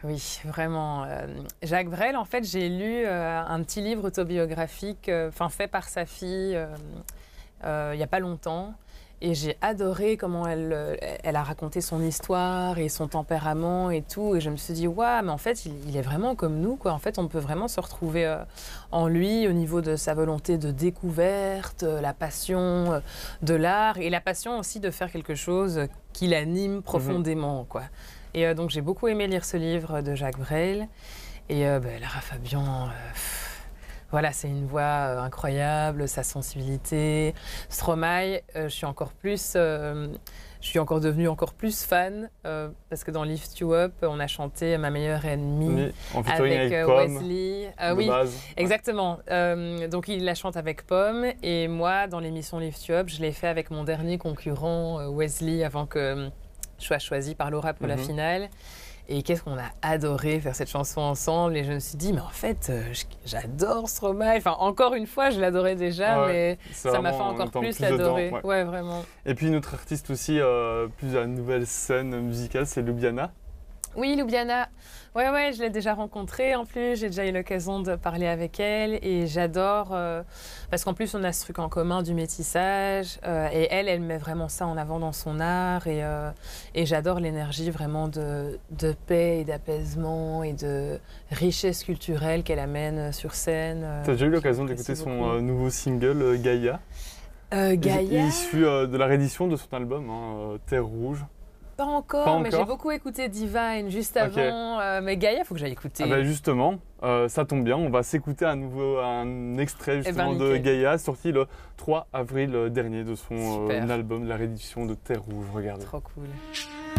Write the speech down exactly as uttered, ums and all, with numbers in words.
oui, vraiment. Euh, Jacques Brel, en fait, j'ai lu euh, un petit livre autobiographique euh, fait par sa fille euh, euh, il n'y a pas longtemps. Et j'ai adoré comment elle, elle a raconté son histoire et son tempérament et tout. Et je me suis dit, waouh, mais en fait, il, il est vraiment comme nous, quoi. En fait, on peut vraiment se retrouver euh, en lui au niveau de sa volonté de découverte, euh, la passion euh, de l'art et la passion aussi de faire quelque chose qui l'anime profondément, quoi. Et euh, donc, j'ai beaucoup aimé lire ce livre de Jacques Brel. Et euh, bah, Lara Fabian... Euh, Voilà, c'est une voix euh, incroyable, sa sensibilité. Stromae, euh, je suis encore plus, euh, je suis encore devenue encore plus fan euh, parce que dans Lift You Up, on a chanté Ma meilleure ennemie oui, avec, avec euh, Pomme, Wesley. Euh, oui, base. exactement. Euh, donc il la chante avec Pomme et moi, dans l'émission Lift You Up, je l'ai fait avec mon dernier concurrent euh, Wesley avant que je sois choisie par Laura pour mm-hmm. la finale. Et qu'est-ce qu'on a adoré faire cette chanson ensemble. Et je me suis dit, mais en fait, euh, j'adore Stromae. Enfin, encore une fois, je l'adorais déjà, ouais, mais ça m'a fait encore plus l'adorer. Ouais. ouais, vraiment. Et puis, notre artiste aussi, euh, plus à la nouvelle scène musicale, c'est Ljubljana. Oui, Ljubljana. Ouais, ouais, je l'ai déjà rencontrée en plus. J'ai déjà eu l'occasion de parler avec elle et j'adore euh, parce qu'en plus on a ce truc en commun du métissage euh, et elle, elle met vraiment ça en avant dans son art et, euh, et j'adore l'énergie vraiment de, de paix et d'apaisement et de richesse culturelle qu'elle amène sur scène. Euh, tu as déjà eu l'occasion d'écouter son euh, nouveau single euh, Gaïa euh, Gaïa issu euh, de la réédition de son album hein, Terre Rouge. Pas encore, Pas encore, mais j'ai beaucoup écouté Divine juste avant. Okay. Euh, mais Gaïa, il faut que j'aille écouter. Ah bah justement, euh, ça tombe bien, on va s'écouter un nouveau un extrait justement eh ben, de Gaïa, sorti le trois avril dernier de son euh, album, de la réédition de Terre Rouge. Regardez. Trop cool.